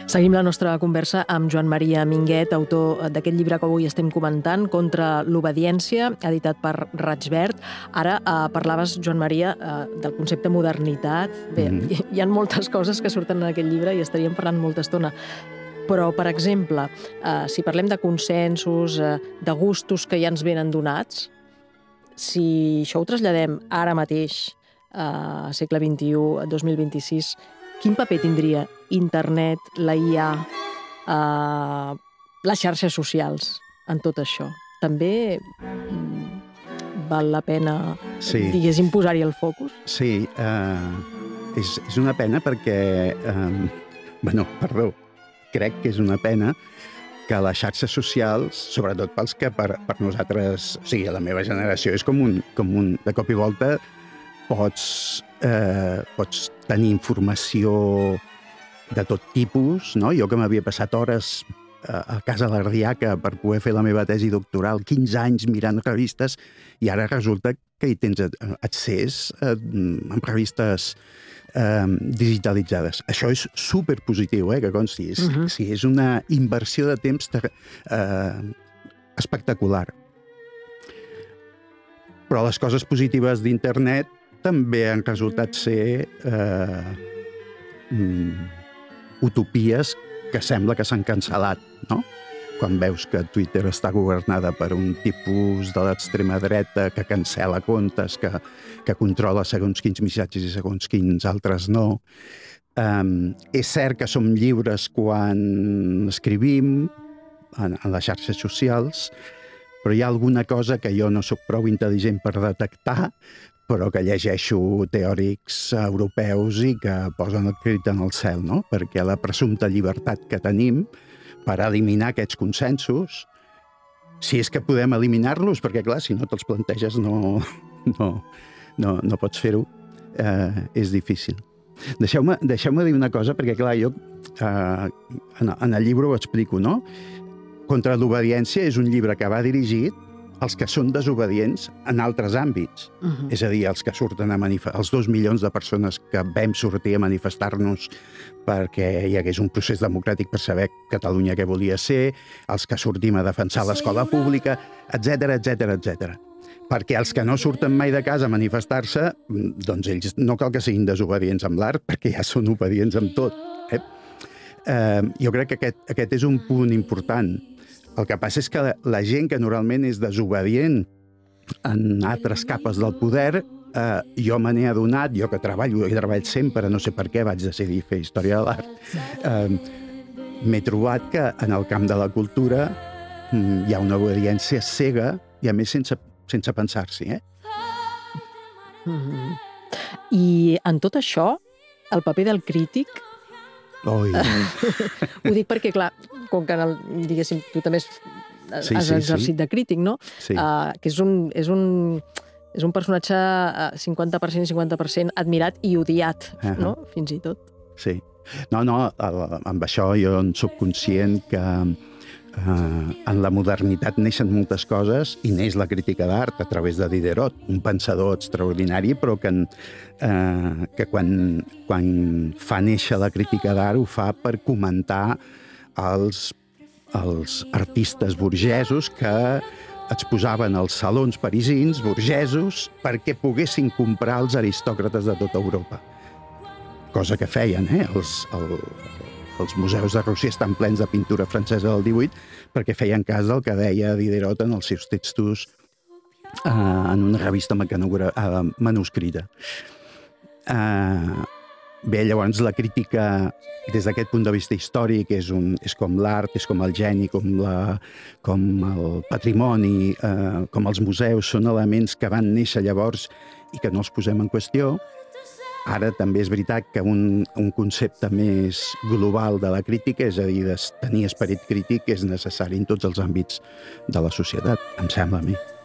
Seguim la nostra conversa amb Joan Maria Minguet, autor d'aquest llibre que avui estem comentant, Contra l'obediència, editat per Raig Verd. Ara parlaves, Joan Maria, del concepte modernitat. Bé, hi ha moltes coses que surten en aquest llibre i estaríem parlant molta estona. Però, per exemple, si parlem de consensos, de gustos que ja ens venen donats, si això ho traslladem ara mateix, segle XXI, 2026, quin paper tindria internet, la IA, les xarxes socials en tot això? També val la pena, diguéssim, posar-hi el focus? Sí, és una pena perquè... crec que és una pena que les xarxes socials, sobretot pels que per nosaltres, o sigui, a la meva generació, és com un de cop i volta pots tenir informació de tot tipus, no? Jo que m'havia passat hores a casa de l'Ardiaca per poder fer la meva tesi doctoral, 15 anys mirant revistes, i ara resulta que hi tens accés a revistes digitalitzades. Això és superpositiu, que consti. Sí, és una inversió de temps espectacular. Però les coses positives d'internet també han resultat ser utopies que sembla que s'han cancel·lat, no? Quan veus que Twitter està governada per un tipus de l'extrema dreta que cancel·la comptes, que controla segons quins missatges i segons quins altres no. És cert que som lliures quan escrivim en les xarxes socials, però hi ha alguna cosa que jo no sóc prou intel·ligent per detectar, però que llegeixo teòrics europeus i que posen el crit en el cel, no? Perquè la presumpta llibertat que tenim per eliminar aquests consensos, si és que podem eliminar-los, perquè clar, si no te'ls planteges no pots fer-ho, és difícil. Deixeu-me dir una cosa, perquè clar, jo en el llibre ho explico, no? Contra l'obediència és un llibre que va dirigit als que són desobedients en altres àmbits. És a dir, els que surten a manifestar, els 2 milions de persones que vam sortir a manifestar-nos perquè hi hagués un procés democràtic per saber Catalunya què volia ser, els que sortim a defensar l'escola pública, etc. Perquè els que no surten mai de casa a manifestar-se, doncs ells no cal que siguin desobedients amb l'art, perquè ja són obedients amb tot. Jo crec que aquest és un punt important. El que passa és que la gent que normalment és desobedient en altres capes del poder, jo me n'he adonat, jo que he treballat sempre, no sé per què vaig decidir fer història de l'art, m'he trobat que en el camp de la cultura hi ha una obediència cega i a més sense pensar-s'hi. I en tot això, el paper del crític... Ho dic perquè, clar, com que, diguéssim, tu també has exercit de crític, no? Que és un personatge 50% i 50% admirat i odiat, no? Fins i tot. Sí. No, amb això jo en soc conscient que en la modernitat neixen moltes coses i neix la crítica d'art a través de Diderot, un pensador extraordinari, però que quan fa néixer la crítica d'art ho fa per comentar els artistes burgesos que exposaven als salons parisins burgesos perquè poguessin comprar els aristòcrates de tota Europa. Cosa que feien, els museus de Rússia estan plens de pintura francesa del 18 perquè feien cas del que deia Diderot en els seus textos en una revista manuscrita. Bé, llavors la crítica des d'aquest punt de vista històric és com l'art, és com el geni, com el patrimoni, com els museus, són elements que van néixer llavors i que no els posem en qüestió. Ara també és veritat que un concepte més global de la crítica, és a dir, de tenir esperit crític, és necessari en tots els àmbits de la societat, em sembla a mi.